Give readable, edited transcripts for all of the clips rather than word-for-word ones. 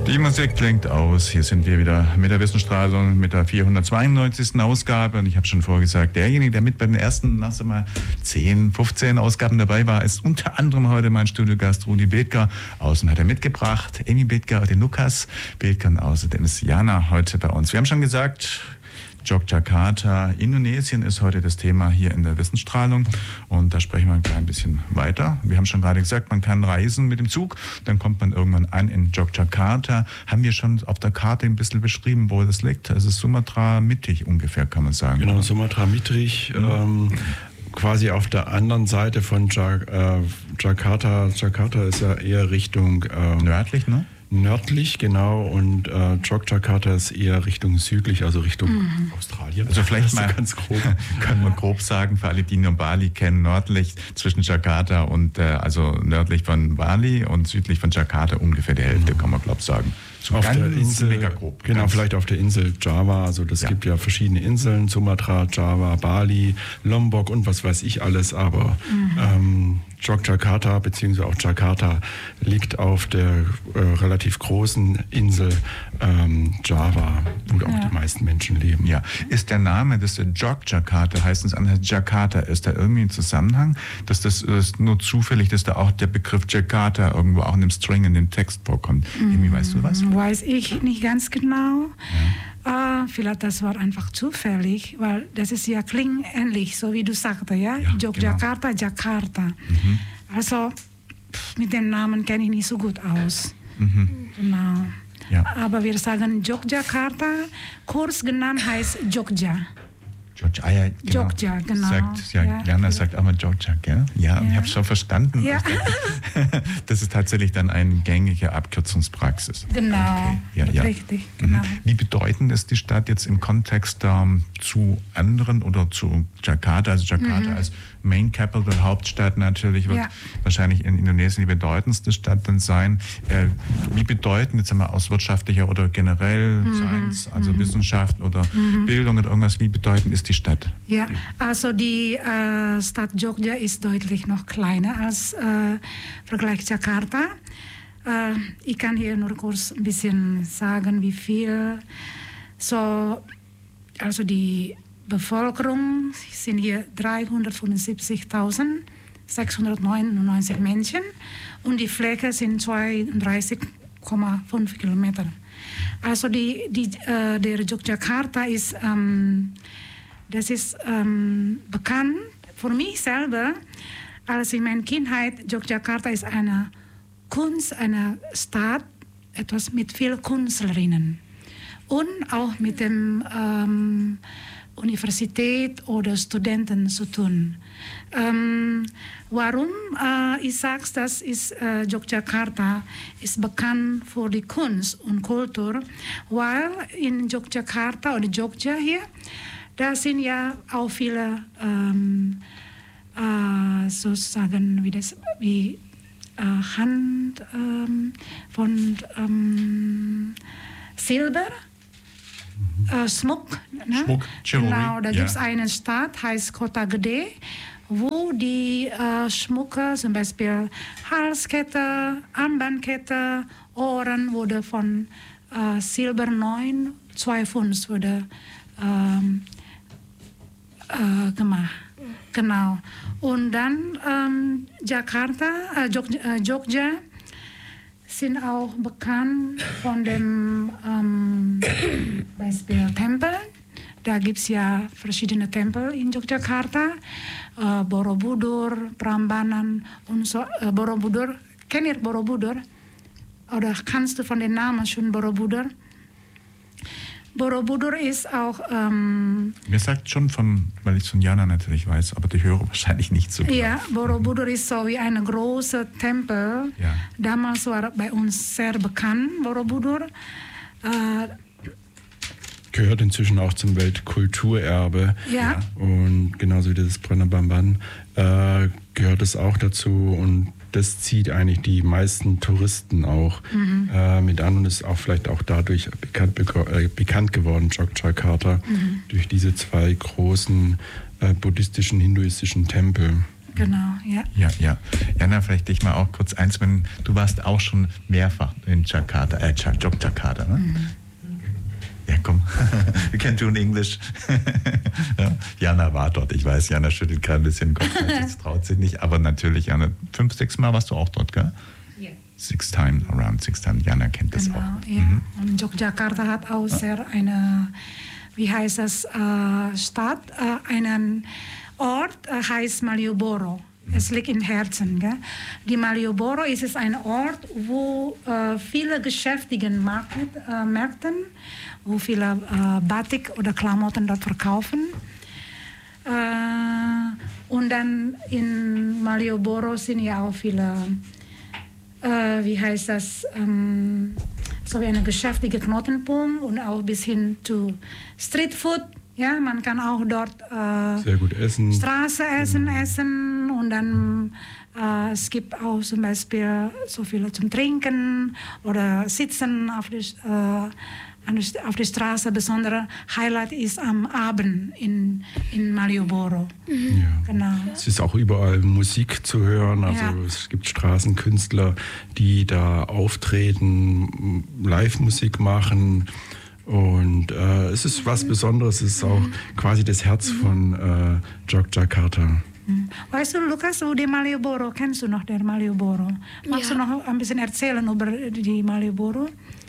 Die Musik klingt aus. Hier sind wir wieder mit der Wissensstrahlung, mit der 492. Ausgabe. Und ich habe schon vorgesagt, derjenige, der mit bei den ersten, 10, 15 Ausgaben dabei war, ist unter anderem heute mein Studiogast Rudi Bethger. Außen hat er mitgebracht Amy Bethger und den Lukas Bethger. Und außerdem ist Jana heute bei uns. Wir haben schon gesagt, Yogyakarta, Indonesien ist heute das Thema hier in der Wissensstrahlung und da sprechen wir ein klein bisschen weiter. Wir haben schon gerade gesagt, man kann reisen mit dem Zug, dann kommt man irgendwann an in Yogyakarta. Haben wir schon auf der Karte ein bisschen beschrieben, wo das liegt? Also Sumatra mittig ungefähr, kann man sagen. Genau, Sumatra mittig, quasi auf der anderen Seite von Jakarta. Jakarta ist ja eher Richtung nördlich, ne? Nördlich, genau, und Yogyakarta ist eher Richtung südlich, also Richtung Australien. Also vielleicht mal ganz grob. Können wir grob sagen, für alle, die nur Bali kennen, nördlich zwischen Jakarta und, also nördlich von Bali und südlich von Jakarta ungefähr die Hälfte, kann man glaube ich sagen. So auf der Insel, mega grob. Genau, vielleicht auf der Insel Java, also das gibt ja verschiedene Inseln, Sumatra, Java, Bali, Lombok und was weiß ich alles, aber Yogyakarta bzw. auch Jakarta liegt auf der relativ großen Insel Java, wo auch die meisten Menschen leben. Ja, ist der Name des Yogyakarta, heißt es anders Jakarta, ist da irgendwie ein Zusammenhang, dass das ist nur zufällig, dass da auch der Begriff Jakarta irgendwo auch in dem String in dem Text vorkommt? Irgendwie weißt du was? Weiß ich nicht ganz genau. Ja. Vielleicht das war einfach zufällig, weil das ist ja klingt ähnlich, so wie du sagst, ja? Yogyakarta, genau. Jakarta. Also mit dem Namen kenne ich nicht so gut aus. Genau. Ja. Aber wir sagen Yogyakarta, kurz genannt heißt Jogja. Jogja, genau. Jana sagt auch mal Jogja, gell? Ja, ich habe es schon verstanden. Ja. Das ist tatsächlich dann eine gängige Abkürzungspraxis. Genau, okay. Richtig. Genau. Wie bedeutend ist die Stadt jetzt im Kontext zu anderen oder zu Jakarta? Also Jakarta als Main Capital, Hauptstadt natürlich, wird wahrscheinlich in Indonesien die bedeutendste Stadt dann sein. Wie bedeutend, jetzt einmal aus wirtschaftlicher oder generell Science, also Wissenschaft oder Bildung oder irgendwas, wie bedeutend ist die Stadt? Ja, also die Stadt Jogja ist deutlich noch kleiner als Vergleich Jakarta. Ich kann hier nur kurz ein bisschen sagen, wie viel. Also die Bevölkerung sind hier 375.699 Menschen und die Fläche sind 32,5 Kilometer. Also der Yogyakarta ist, das ist bekannt für mich selber, als in meiner Kindheit. Yogyakarta ist eine Stadt, etwas mit vielen Künstlerinnen und auch mit dem Universität oder Studenten zu tun. Warum ich sage, das ist Yogyakarta ist bekannt für die Kunst und Kultur, weil in Yogyakarta oder Jogja hier, da sind ja auch viele sozusagen wie Hand von Silber. Schmuck, ne? Schmuck, genau, da gibt es eine Stadt, heißt Kota Gede, wo die Schmucke, zum Beispiel Halskette, Armbandkette, Ohren, wurde von Silber 9, 2 Pfund wurde gemacht. Genau. Und dann Jogja sind auch bekannt von dem Beispiel Tempel. Da gibt es ja verschiedene Tempel in Yogyakarta. Borobudur, Prambanan und so. Borobudur, kennt ihr Borobudur? Oder kannst du von den Namen schon Borobudur? Borobudur ist auch... Mir sagt schon weil ich es von Jana natürlich weiß, aber die Hörer wahrscheinlich nicht so. Ja, Borobudur ist so wie ein großer Tempel. Ja. Damals war bei uns sehr bekannt, Borobudur. Gehört inzwischen auch zum Weltkulturerbe. Ja. Und genauso wie das Prambanan gehört es auch dazu. Und das zieht eigentlich die meisten Touristen auch mit an und ist auch vielleicht auch dadurch bekannt geworden, Yogyakarta, durch diese 2 großen buddhistischen, hinduistischen Tempel. Genau, ja. Ja. Jana, vielleicht dich mal auch kurz einzuwenden. Du warst auch schon mehrfach in Yogyakarta, ne? Ja, komm, we can do in English. Ja, Jana war dort, ich weiß, Jana schüttelt gerade ein bisschen den Kopf, das traut sich nicht, aber natürlich, Jana, 5, 6 Mal warst du auch dort, gell? Ja. 6 times, around 6 times, Jana kennt das Genau, auch. ja. Und Yogyakarta hat auch sehr eine, wie heißt das, Stadt, einen Ort, heißt Malioboro. Es liegt im Herzen. Gell? Die Malioboro ist es ein Ort, wo viele Geschäftige Märkten, wo viele Batik oder Klamotten dort verkaufen. Und dann in Malioboro sind ja auch viele, wie heißt das, so wie eine geschäftige Knotenpunkt und auch bis hin zu Streetfood. Ja, man kann auch dort sehr gut essen. Straße essen und dann es gibt auch zum Beispiel so viel zum Trinken oder Sitzen auf der Straße. Besondere Highlight ist am Abend in Malioboro. Ja. Genau. Es ist auch überall Musik zu hören. Also es gibt Straßenkünstler, die da auftreten, Live-Musik machen. Und es ist was Besonderes, es ist auch quasi das Herz von Yogyakarta. Weißt du, Lukas, die Malioboro, kennst du noch der Malioboro? Magst du noch ein bisschen erzählen über die Malioboro?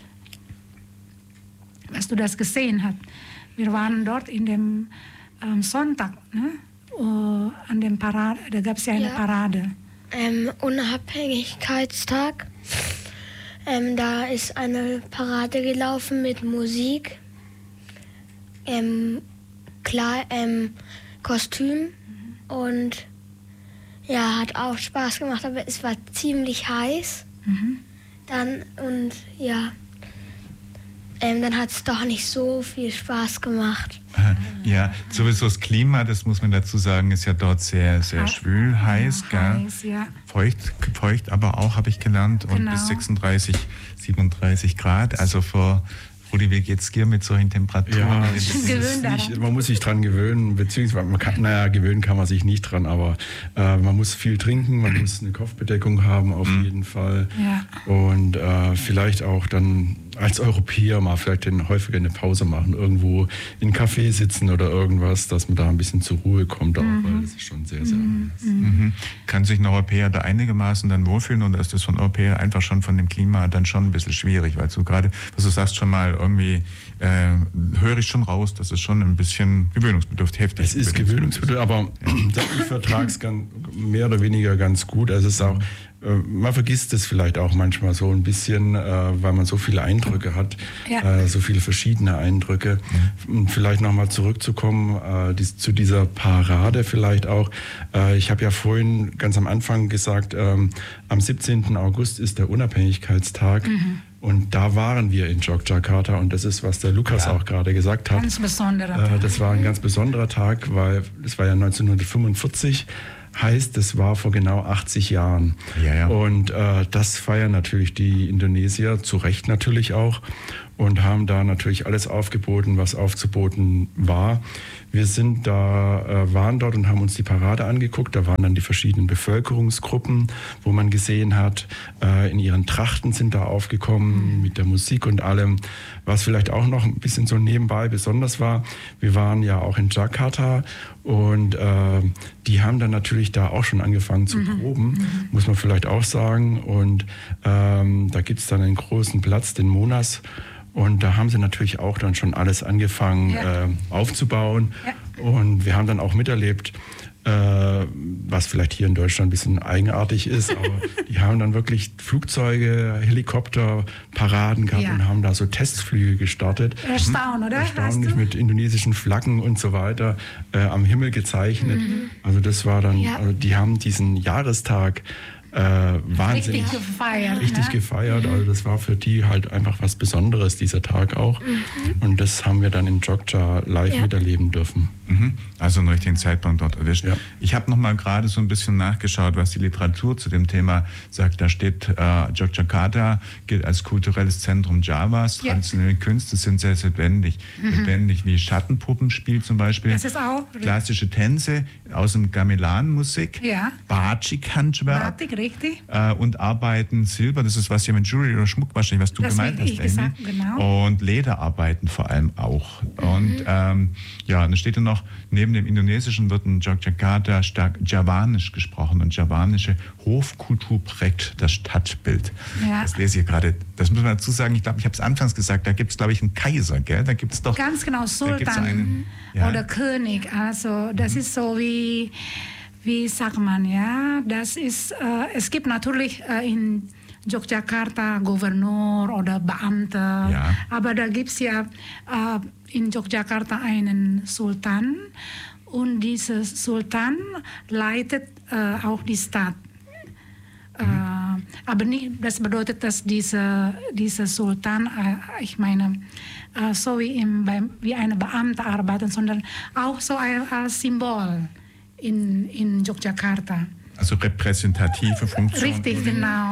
Was du das gesehen hast. Wir waren dort in dem Sonntag, ne? An dem Parade, da gab es ja eine Parade. Unabhängigkeitstag. Da ist eine Parade gelaufen mit Musik, Kostüm und ja, hat auch Spaß gemacht, aber es war ziemlich heiß. Dann hat es doch nicht so viel Spaß gemacht. Ja, sowieso das Klima, das muss man dazu sagen, ist ja dort sehr, sehr schwül, heiß, gell? Heiß, ja. Feucht aber auch, habe ich gelernt, und bis 36, 37 Grad, also für Rudi, wie geht's dir mit solchen Temperaturen? Ja, man muss sich dran gewöhnen, beziehungsweise gewöhnen kann man sich nicht dran, aber man muss viel trinken, man muss eine Kopfbedeckung haben auf jeden Fall. Ja. Und vielleicht auch dann als Europäer mal vielleicht häufiger eine Pause machen, irgendwo in einem Café sitzen oder irgendwas, dass man da ein bisschen zur Ruhe kommt, auch, weil das ist schon sehr, sehr heiß. Kann sich ein Europäer da einigermaßen dann wohlfühlen, oder ist das von Europäer einfach schon von dem Klima dann schon ein bisschen schwierig, weil du gerade, was du sagst, schon mal irgendwie höre ich schon raus, das ist schon ein bisschen gewöhnungsbedürftig, heftig. Es ist gewöhnungsbedürftig, aber ich vertrage es mehr oder weniger ganz gut. Also es ist auch, man vergisst es vielleicht auch manchmal so ein bisschen, weil man so viele Eindrücke hat, so viele verschiedene Eindrücke. Und vielleicht nochmal zurückzukommen zu dieser Parade vielleicht auch. Ich habe ja vorhin ganz am Anfang gesagt, am 17. August ist der Unabhängigkeitstag. Und da waren wir in Yogyakarta, und das ist, was der Lukas auch gerade gesagt hat. Ganz besonderer Tag. Das war ein ganz besonderer Tag, weil es war ja 1945. Heißt, das war vor genau 80 Jahren. Ja. Und das feiern natürlich die Indonesier, zu Recht natürlich auch, und haben da natürlich alles aufgeboten, was aufzuboten war. Wir sind waren dort und haben uns die Parade angeguckt. Da waren dann die verschiedenen Bevölkerungsgruppen, wo man gesehen hat, in ihren Trachten sind da aufgekommen, mit der Musik und allem. Was vielleicht auch noch ein bisschen so nebenbei besonders war, wir waren ja auch in Jakarta, und die haben dann natürlich da auch schon angefangen zu proben, muss man vielleicht auch sagen. Und da gibt es dann einen großen Platz, den Monas. Und da haben sie natürlich auch dann schon alles angefangen aufzubauen. Ja. Und wir haben dann auch miterlebt, was vielleicht hier in Deutschland ein bisschen eigenartig ist, aber die haben dann wirklich Flugzeuge, Helikopter, Paraden gehabt und haben da so Testflüge gestartet. Erstaunlich mit indonesischen Flaggen und so weiter am Himmel gezeichnet. Also das war dann, also die haben diesen Jahrestag wahnsinnig richtig gefeiert. Also das war für die halt einfach was Besonderes, dieser Tag auch. Und das haben wir dann in Jogja live miterleben dürfen. Also einen richtigen Zeitpunkt dort erwischt. Ja. Ich habe noch mal gerade so ein bisschen nachgeschaut, was die Literatur zu dem Thema sagt. Da steht, Yogyakarta gilt als kulturelles Zentrum Javas. Traditionelle Künste sind sehr, sehr lebendig. Lebendig wie Schattenpuppenspiel zum Beispiel. Das ist auch klassische Tänze aus dem Gamelan-Musik. Ja. Batik-Handwerk. Richtig. Und Arbeiten Silber. Das ist was hier mit Jewelry oder Schmuck wahrscheinlich, was du Das gemeint hast, ich gesagt, genau. Und Lederarbeiten vor allem auch. Und dann steht da noch, neben dem Indonesischen wird in Yogyakarta stark Javanisch gesprochen und javanische Hofkultur prägt das Stadtbild. Ja. Das lese ich gerade. Das muss man dazu sagen, ich glaube, ich habe es anfangs gesagt, da gibt es, glaube ich, einen Kaiser, gell? Da gibt es doch... Ganz genau, Sultan oder König. Also das ist so wie sagt man, ja, das ist, es gibt natürlich in Yogyakarta Gouverneur oder Beamte, aber da gibt es ja in Yogyakarta einen Sultan und dieser Sultan leitet auch die Stadt. Aber nicht, das bedeutet, dass dieser Sultan, ich meine, so wie ein Beamter arbeitet, sondern auch so als Symbol in Yogyakarta. Also repräsentative Funktion. Richtig, genau.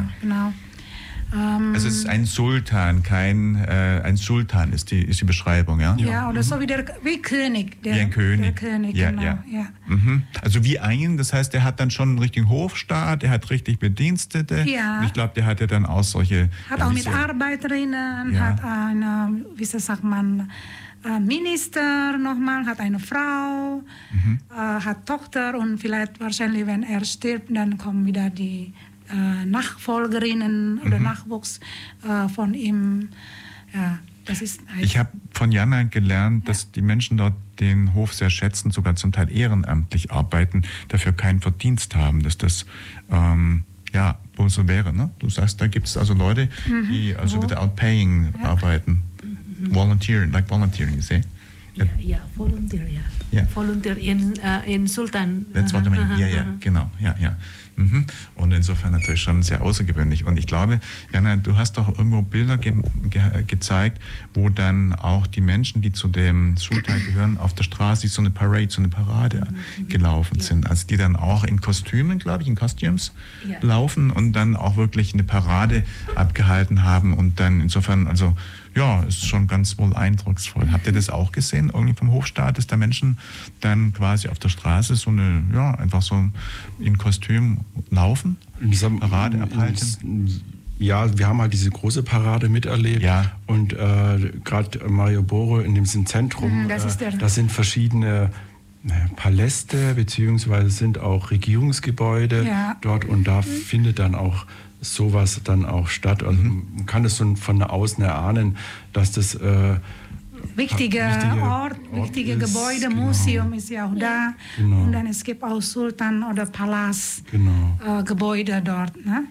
Also es ist ein Sultan, ein Sultan ist die Beschreibung, ja? Ja, oder so wie König. Wie ein König. Der König, ja, genau. Ja. Also wie ein, das heißt, der hat dann schon einen richtigen Hofstaat, der hat richtig Bedienstete. Ja. Und ich glaube, der hat ja dann auch solche... Hat auch mit Arbeiterinnen, hat eine, wie sagt man, Minister nochmal, hat eine Frau, hat Tochter und vielleicht wahrscheinlich, wenn er stirbt, dann kommen wieder die Nachfolgerinnen oder Nachwuchs von ihm. Ja, das ist ich habe von Jana gelernt, dass die Menschen dort den Hof sehr schätzen, sogar zum Teil ehrenamtlich arbeiten, dafür keinen Verdienst haben, dass das wohl so wäre. Ne? Du sagst, da gibt es also Leute, die also without paying arbeiten. Volunteering, you say? Yeah, volunteer, Yeah. Volunteer in Sultan. That's what I mean. Ja, genau. Ja. Und insofern natürlich schon sehr außergewöhnlich. Und ich glaube, Jana, du hast doch irgendwo Bilder gezeigt, wo dann auch die Menschen, die zu dem Sultan gehören, auf der Straße so eine Parade gelaufen sind. Also die dann auch in Kostümen, glaube ich, in Costumes laufen und dann auch wirklich eine Parade abgehalten haben. Und dann insofern, also ja, ist schon ganz wohl eindrucksvoll. Habt ihr das auch gesehen, irgendwie vom Hofstaat, dass da Menschen dann quasi auf der Straße so eine, einfach so in Kostüm laufen, Parade abhalten? Ja, wir haben halt diese große Parade miterlebt. Ja. Und gerade Marioboro in dem Zentrum, da sind verschiedene Paläste, beziehungsweise sind auch Regierungsgebäude dort und da findet dann auch sowas dann auch statt. Also man kann es so von außen erahnen, dass das wichtiger Ort, wichtige Gebäude, Museum ist ja auch da. Genau. Und dann es gibt auch Sultan oder Palast Gebäude dort. Ne?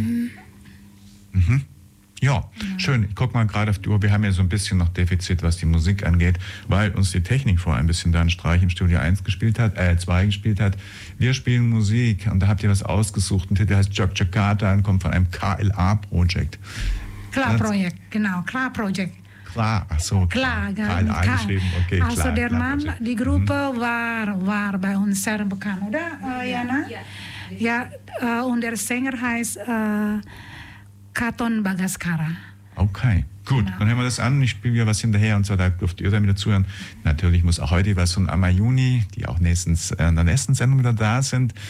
Ja, schön. Ich gucke mal gerade auf die Uhr. Wir haben ja so ein bisschen noch Defizit, was die Musik angeht, weil uns die Technik vorher ein bisschen da einen Streich im Studio 2 gespielt hat. Wir spielen Musik und da habt ihr was ausgesucht. Ein Titel heißt Yogyakarta und kommt von einem KLA-Projekt. KLA-Projekt, genau, KLA-Projekt. Klar, ach so. Klar, KLA geschrieben, okay, also klar. Der Mann, die Gruppe war bei uns sehr bekannt, oder, Jana? Ja, und der Sänger heißt Katon Bagaskara. Okay, gut. Dann hören wir das an. Ich spiele wieder was hinterher und so, da dürft ihr dann wieder zuhören. Natürlich muss auch heute was von Amayuni, die auch in der nächsten Sendung wieder da sind.